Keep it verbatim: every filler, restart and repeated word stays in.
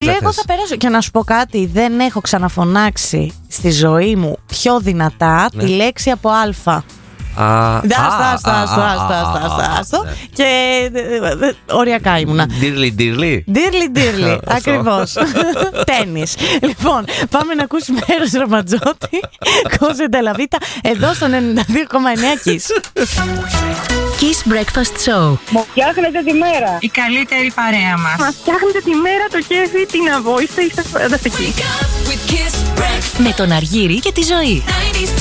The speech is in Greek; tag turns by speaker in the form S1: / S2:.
S1: λέει, εγώ θα περάσω. Και να σου πω κάτι, δεν έχω ξαναφωνάξει στη ζωή μου πιο δυνατά τη λέξη από Α. Άστο. Και οριακά ήμουνα.
S2: Ντύρλι, ντύρλι.
S1: Ντύρλι, ντύρλι. Ακριβώς. Τένις. Λοιπόν, πάμε να ακούσουμε Έρος Ραματζότη, Κόζε Ντελαβίτα, εδώ στον ενενήντα δύο κόμμα εννέα Kiss.
S3: Kiss Breakfast Show.
S4: Μου φτιάχνετε τη μέρα.
S5: Η καλύτερη παρέα μας.
S4: Μας φτιάχνετε τη μέρα, το κέφι, την αβόηστε, είστε φανταστικοί.
S3: Με τον Αργύρη και τη Ζωή.